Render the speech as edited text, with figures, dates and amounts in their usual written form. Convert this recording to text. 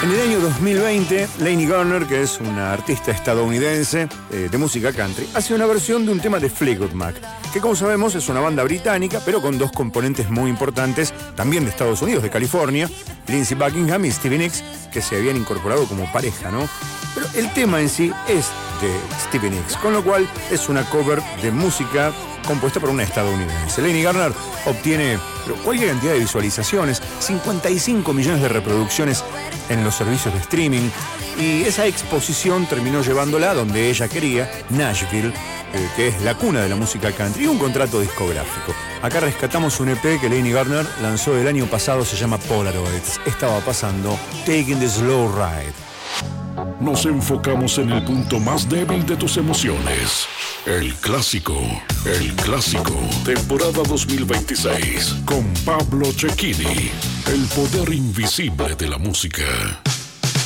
En el año 2020, Lainey Garner, que es una artista estadounidense de música country, hace una versión de un tema de Fleetwood Mac, que como sabemos es una banda británica, pero con dos componentes muy importantes, también de Estados Unidos, de California, Lindsey Buckingham y Stevie Nicks, que se habían incorporado como pareja, ¿no? Pero el tema en sí es de Stevie Nicks, con lo cual es una cover de música compuesta por una estadounidense. Lainey Garner obtiene cualquier cantidad de visualizaciones, 55 millones de reproducciones en los servicios de streaming, y esa exposición terminó llevándola donde ella quería, Nashville, que es la cuna de la música country, y un contrato discográfico. Acá rescatamos un EP que Lainey Garner lanzó el año pasado, se llama Polaroids. Estaba pasando Taking the Slow Ride. Nos enfocamos en el punto más débil de tus emociones. El clásico, temporada 2026, con Pablo Cecchini, el poder invisible de la música.